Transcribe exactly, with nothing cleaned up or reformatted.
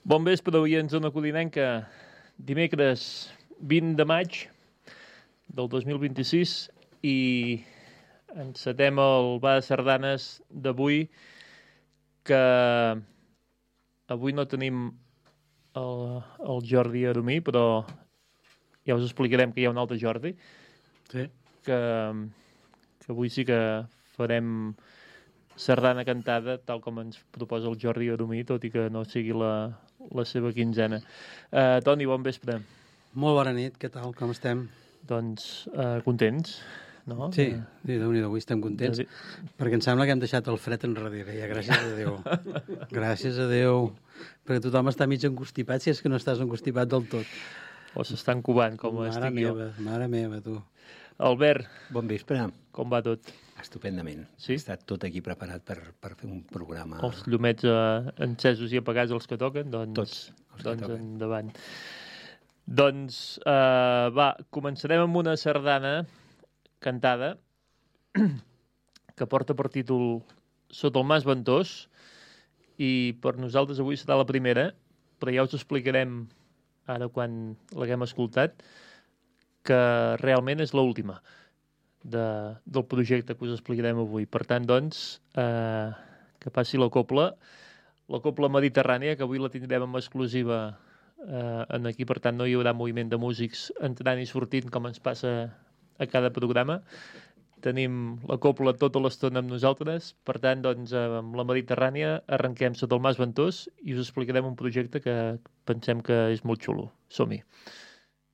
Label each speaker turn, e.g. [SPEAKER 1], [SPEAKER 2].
[SPEAKER 1] Bon vespre, oients d'Ona Codinenca. Dimecres vint de maig del dos mil vint-i-sis i encetem el Bar de Sardanes d'avui, que avui no tenim el, el Jordi Aromí, però ja us explicarem que hi ha un altre Jordi.
[SPEAKER 2] Sí.
[SPEAKER 1] Que, que avui sí que farem sardana cantada, tal com ens proposa el Jordi Aromí, tot i que no sigui la, la seva quinzena. Uh, Toni, bon vespre.
[SPEAKER 2] Molt bona nit, què tal, com estem?
[SPEAKER 1] Doncs uh, contents, no?
[SPEAKER 2] Sí, sí, Déu-n'hi-do, avui estem contents,
[SPEAKER 1] De...
[SPEAKER 2] perquè em sembla que hem deixat el fred enrere, ja, gràcies a Déu. Gràcies a Déu, perquè tothom està mig encostipat, si és que no estàs encostipat del tot.
[SPEAKER 1] O s'estan covant, com
[SPEAKER 2] mare
[SPEAKER 1] estic
[SPEAKER 2] meva,
[SPEAKER 1] jo.
[SPEAKER 2] Mare meva, tu.
[SPEAKER 1] Albert.
[SPEAKER 3] Bon vespre.
[SPEAKER 1] Com va tot?
[SPEAKER 3] Estupendament.
[SPEAKER 1] Sí?
[SPEAKER 3] He estat tot aquí preparat per, per fer un programa...
[SPEAKER 1] Els llumets uh, encesos i apagats els que toquen? Doncs,
[SPEAKER 3] Tots els
[SPEAKER 1] doncs
[SPEAKER 3] que toquen.
[SPEAKER 1] Endavant. Doncs, uh, va, començarem amb una sardana cantada que porta per títol Sota el mas ventós, i per nosaltres avui serà la primera, però ja us explicarem ara quan l'haguem escoltat que realment és l'última de, del projecte que us explicarem avui. Per tant, doncs, eh, que passi la copla, la copla mediterrània, que avui la tindrem en exclusiva eh, en aquí, per tant no hi haurà moviment de músics entrant i sortint com ens passa a cada programa. Tenim la copla tota l'estona amb nosaltres, per tant, doncs, amb la mediterrània arrenquem Sota el mas ventós i us explicarem un projecte que pensem que és molt xulo. Som-hi.